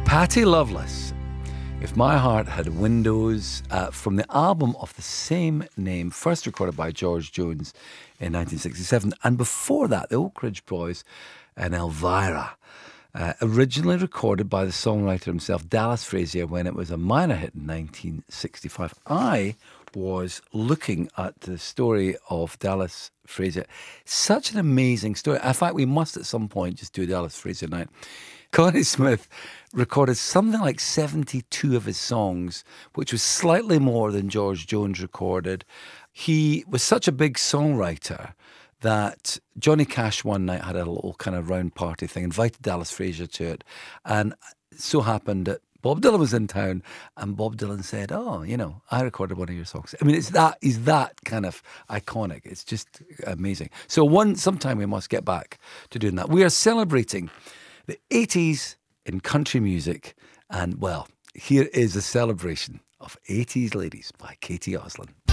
Patty Loveless, If My Heart Had Windows, from the album of the same name, first recorded by George Jones in 1967. And before that, the Oak Ridge Boys and Elvira, originally recorded by the songwriter himself, Dallas Frazier, when it was a minor hit in 1965. I was looking at the story of Dallas Frazier. Such an amazing story. In fact, we must at some point just do a Dallas Frazier night. Connie Smith recorded something like 72 of his songs, which was slightly more than George Jones recorded. He was such a big songwriter that Johnny Cash one night had a little kind of round party thing, invited Dallas Frazier to it, and it so happened that Bob Dylan was in town, and Bob Dylan said, "Oh, I recorded one of your songs." I mean, he's that kind of iconic. It's just amazing. So sometime we must get back to doing that. We are celebrating the 80s in country music, and well, here is a celebration of 80s Ladies by Katie Oslin.